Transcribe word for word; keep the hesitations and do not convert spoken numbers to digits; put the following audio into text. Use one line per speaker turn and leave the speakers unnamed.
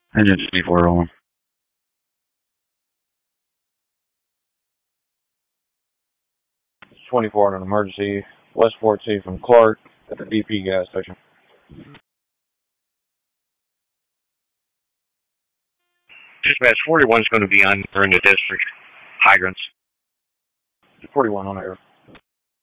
Engine twenty-four rolling. twenty-four on an emergency, Westport City from Clark at the D P gas station.
Dispatch forty-one is going to be on during the district hydrants.
forty-one on air.